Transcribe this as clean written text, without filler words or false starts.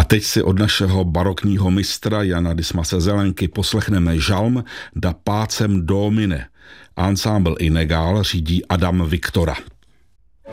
A teď si od našeho barokního mistra Jana Dismase Zelenky poslechneme žalm Da pacem Domine. Ensemble Inegál řídí Adam Viktora.